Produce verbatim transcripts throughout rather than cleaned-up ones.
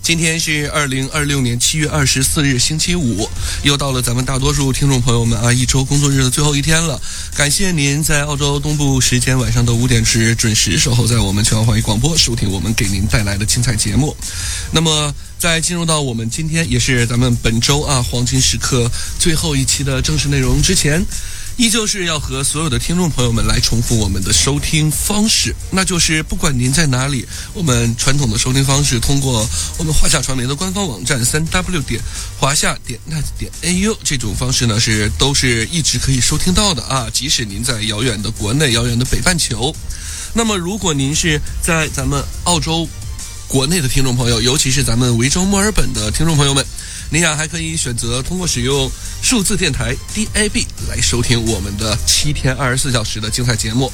今天是二零二六年七月二十四日星期五，又到了咱们大多数听众朋友们啊一周工作日的最后一天了。感谢您在澳洲东部时间晚上的五点时准时守候在我们全澳华语广播，收听我们给您带来的精彩节目。那么在进入到我们今天也是咱们本周啊黄金时刻最后一期的正式内容之前，依旧是要和所有的听众朋友们来重复我们的收听方式，那就是不管您在哪里，我们传统的收听方式通过我们华夏传媒的官方网站 三 w 点华夏点 net 点 a u 这种方式呢是都是一直可以收听到的啊，即使您在遥远的国内、遥远的北半球。那么如果您是在咱们澳洲国内的听众朋友，尤其是咱们维州墨尔本的听众朋友们，您呀还可以选择通过使用数字电台 D A B 来收听我们的七天二十四小时的精彩节目。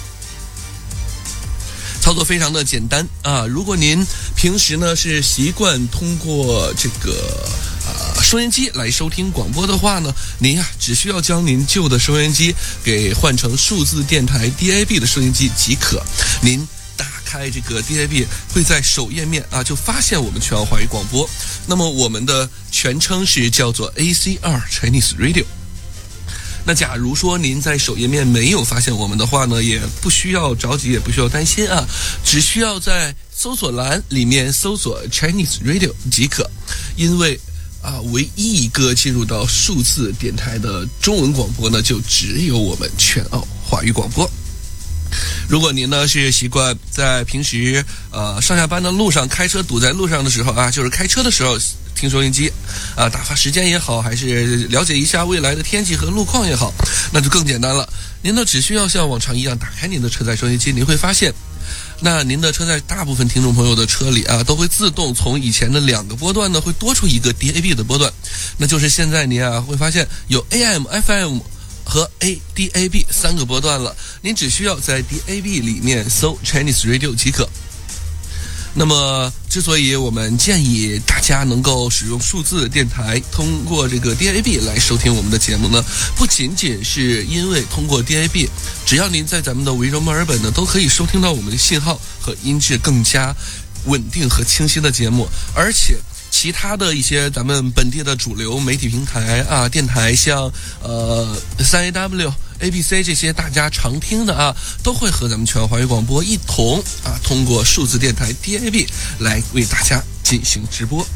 操作非常的简单啊！如果您平时呢是习惯通过这个呃收音机来收听广播的话呢，您呀只需要将您旧的收音机给换成数字电台 D A B 的收音机即可。您打开这个 D A B 会在首页面啊就发现我们全澳华语广播。那么我们的全称是叫做 A C R Chinese Radio。那假如说您在首页面没有发现我们的话呢，也不需要着急，也不需要担心啊，只需要在搜索栏里面搜索 Chinese Radio 即可。因为啊，唯一一个进入到数字电台的中文广播呢，就只有我们全澳华语广播。如果您呢是习惯在平时呃上下班的路上开车堵在路上的时候啊，就是开车的时候听收音机啊，打发时间也好，还是了解一下未来的天气和路况也好，那就更简单了。您呢只需要像往常一样打开您的车载收音机，您会发现那您的车在大部分听众朋友的车里啊，都会自动从以前的两个波段呢会多出一个 D A B 的波段，那就是现在您啊会发现有 A M、F M和 A D A B 三个波段了，您只需要在 D A B 里面搜 Chinese Radio 即可。那么之所以我们建议大家能够使用数字电台通过这个 D A B 来收听我们的节目呢，不仅仅是因为通过 D A B 只要您在咱们的维州墨尔本呢都可以收听到我们的信号和音质更加稳定和清晰的节目，而且其他的一些咱们本地的主流媒体平台啊电台，像呃 三 A W、A B C 这些大家常听的啊，都会和咱们全华语广播一同啊通过数字电台 D A B 来为大家进行直播。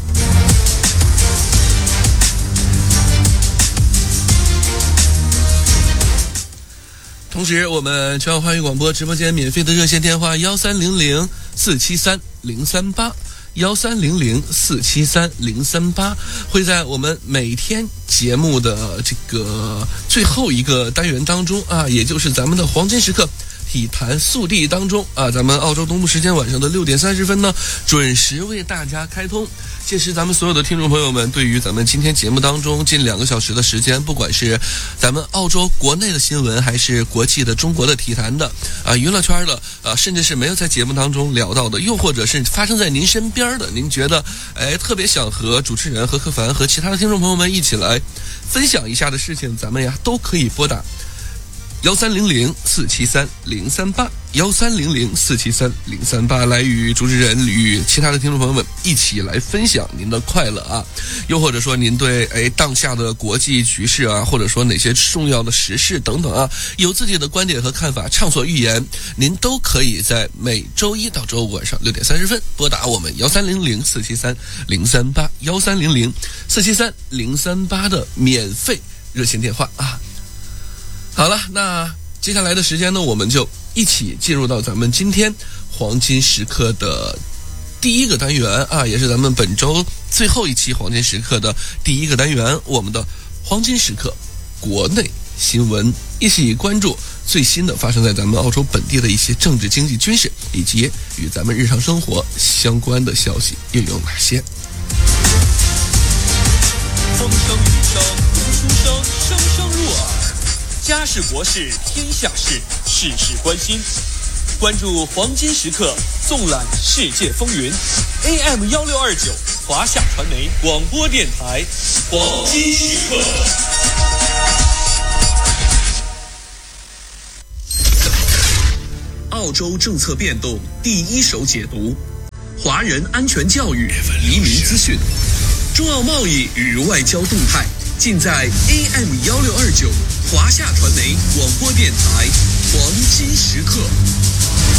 同时我们全华语广播直播间免费的热线电话幺三零零四七三零三八幺三零零四七三零三八，会在我们每天节目的这个最后一个单元当中啊，也就是咱们的黄金时刻体坛速递当中啊，咱们澳洲东部时间晚上的六点三十分呢，准时为大家开通。届时咱们所有的听众朋友们，对于咱们今天节目当中近两个小时的时间，不管是咱们澳洲国内的新闻，还是国际的中国的体坛的啊娱乐圈的啊，甚至是没有在节目当中聊到的，又或者是发生在您身边的，您觉得哎特别想和主持人何克凡和其他的听众朋友们一起来分享一下的事情，咱们呀都可以拨打幺三零零四七三零三八幺三零零四七三零三八来与主持人与其他的听众朋友们一起来分享您的快乐啊，又或者说您对哎当下的国际局势啊，或者说哪些重要的时事等等啊，有自己的观点和看法，畅所欲言，您都可以在每周一到周五晚上六点三十分拨打我们幺三零零四七三零三八幺三零零四七三零三八的免费热线电话啊。好了，那接下来的时间呢，我们就一起进入到咱们今天黄金时刻的第一个单元啊，也是咱们本周最后一期黄金时刻的第一个单元，我们的黄金时刻国内新闻，一起关注最新的发生在咱们澳洲本地的一些政治、经济、军事以及与咱们日常生活相关的消息又有哪些。 风声雨声读书声，声声入耳。家事国事天下事，事事关心。关注黄金时刻，纵览世界风云。A M 幺六二九，华夏传媒广播电台，黄金时刻。 澳洲政策变动第一手解读， 华人安全教育、移民资讯、中澳贸易与外交动态，尽在 A M 幺六二九华夏传媒广播电台黄金时刻。